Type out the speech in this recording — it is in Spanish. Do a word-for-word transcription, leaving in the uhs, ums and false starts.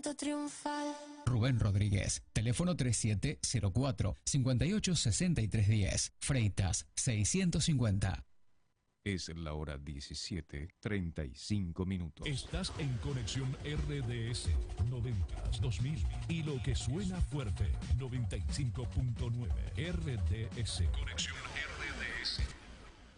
canto triunfal. Rubén Rodríguez, teléfono treinta y siete cero cuatro, cincuenta y ocho sesenta y tres diez, Freitas seiscientos cincuenta. Es la hora diecisiete, treinta y cinco minutos. Estás en Conexión R D S, noventas, dos mil y lo que suena fuerte, noventa y cinco punto nueve R D S. Conexión